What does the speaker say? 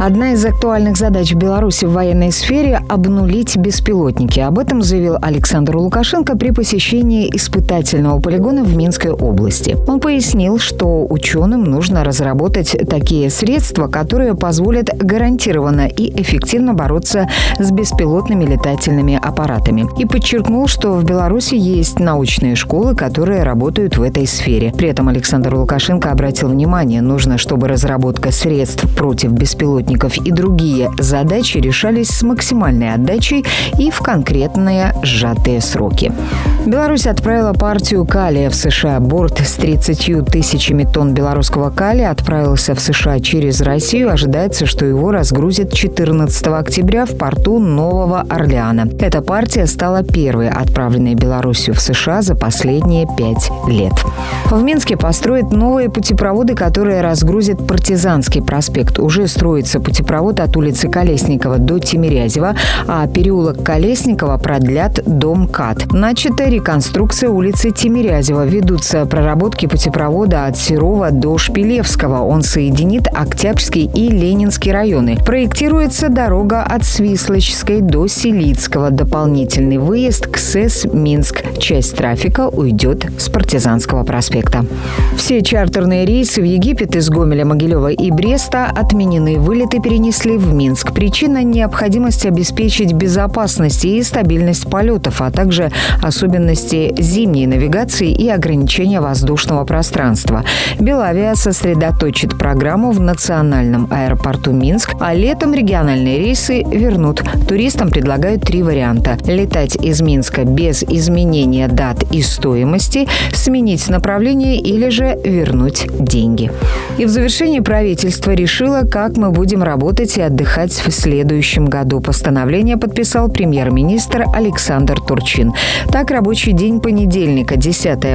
Одна из актуальных задач в Беларуси в военной сфере – обнулить беспилотники. Об этом заявил Александр Лукашенко при посещении испытательного полигона в Минской области. Он пояснил, что ученым нужно разработать такие средства, которые позволят гарантированно и эффективно бороться с беспилотными летательными аппаратами. И подчеркнул, что в Беларуси есть научные школы, которые работают в этой сфере. При этом Александр Лукашенко обратил внимание, нужно, чтобы разработка средств против беспилотников и другие задачи решались с максимальной отдачей и в конкретные сжатые сроки. Беларусь отправила партию калия в США. Борт с 30 тысячами тонн белорусского калия отправился в США через Россию. Ожидается, что его разгрузят 14 октября в порту Нового Орлеана. Эта партия стала первой отправленной Беларусью в США за последние 5 лет. В Минске построят новые путепроводы, которые разгрузят Партизанский проспект. Уже строится путепровод от улицы Колесникова до Тимирязева, а переулок Колесникова продлят до МКАД. Начата реконструкция улицы Тимирязева. Ведутся проработки путепровода от Серова до Шпилевского. Он соединит Октябрьский и Ленинский районы. Проектируется дорога от Свислочской до Селицкого. Дополнительный выезд к СЭС Минск. Часть трафика уйдет с Партизанского проспекта. Все чартерные рейсы в Египет из Гомеля, Могилева и Бреста отменены. Вылеты перенесли в Минск. Причина – необходимость обеспечить безопасность и стабильность полетов, а также особенности зимней навигации и ограничения воздушного пространства. Белавиа сосредоточит программу в национальном аэропорту Минск, а летом региональные рейсы вернут. Туристам предлагают 3 варианта: летать из Минска без изменения дат и стоимости, сменить направление или же вернуть деньги. И в завершении правительство решило, как мы будем работать и отдыхать в следующем году. Постановление подписал премьер-министр Александр Турчин. Так, рабочий день понедельника, 10